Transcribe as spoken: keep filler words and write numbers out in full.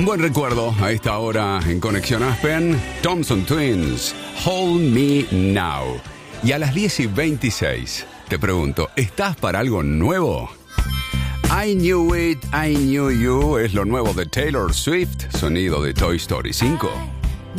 Un buen recuerdo a esta hora en Conexión Aspen, Thompson Twins, Hold Me Now. Y a las diez y veintiséis te pregunto, ¿estás para algo nuevo? I Knew It, I Knew You es lo nuevo de Taylor Swift, sonido de Toy Story cinco.